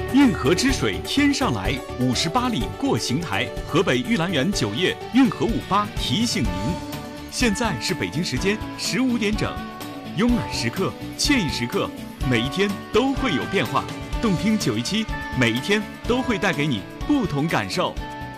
运河之水天上来，58里过邢台。河北玉兰园酒业运河58提醒您，现在是北京时间15点整。慵懒时刻，惬意时刻，每一天都会有变化。动听917，每一天都会带给你不同感受。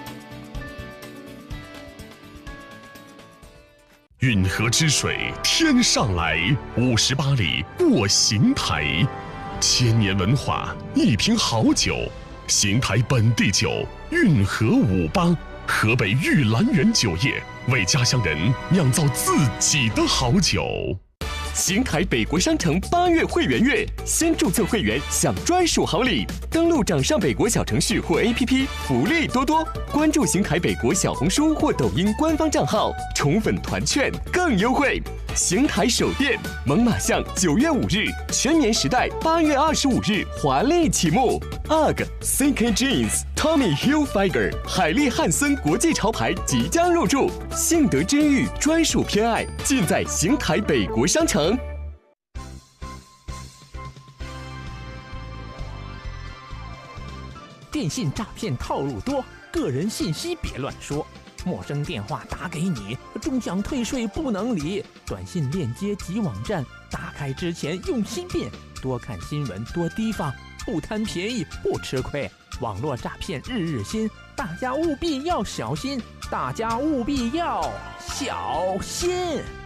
运河之水天上来，58里过邢台。千年文化，一瓶好酒，邢台本地酒，运河58，河北玉兰园酒业为家乡人酿造自己的好酒。邢台北国商城8月会员月，先注册会员享专属好礼。登录掌上北国小程序或 APP， 福利多多。关注邢台北国小红书或抖音官方账号，宠粉团券更优惠。邢台首店猛犸象9月5日，全棉时代8月25日华丽启幕。UGG、CK Jeans、Tommy Hilfiger、海利汉森国际潮牌即将入驻，幸得之遇专属偏爱尽在邢台北国商城。 电信诈骗套路多，个人信息别乱说。陌生电话打给你，终想退税不能理。短信链接及网站打开之前用心辨，多看新闻，多提防，不贪便宜不吃亏。网络诈骗日日新，大家务必要小心，大家务必要小心。